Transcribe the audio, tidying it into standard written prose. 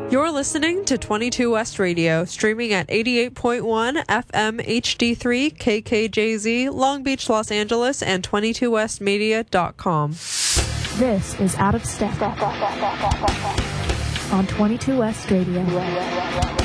You're listening to 22 West Radio, streaming at 88.1 FM HD3 KKJZ, Long Beach, Los Angeles, and 22westmedia.com. This is Out of Step on 22 West Radio.